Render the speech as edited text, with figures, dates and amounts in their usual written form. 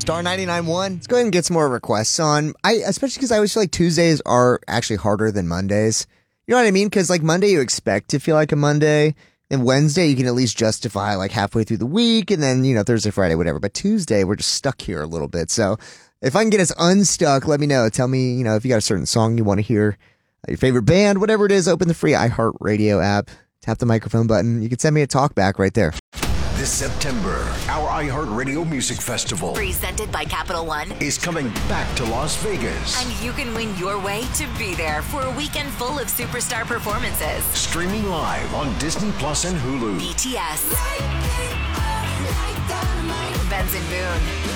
Star 99.1. Let's go ahead and get some more requests on. Especially because I always feel like Tuesdays are actually harder than Mondays. You know what I mean? Because like Monday, you expect to feel like a Monday. And Wednesday, you can at least justify like halfway through the week. And then, Thursday, Friday, whatever. But Tuesday, we're just stuck here a little bit. So if I can get us unstuck, let me know. Tell me, if you got a certain song you want to hear, your favorite band, whatever it is, open the free iHeartRadio app. Tap the microphone button. You can send me a talk back right there. This September, our iHeartRadio Music Festival, presented by Capital One, is coming back to Las Vegas. And you can win your way to be there for a weekend full of superstar performances. Streaming live on Disney Plus and Hulu. BTS, Benson Boone,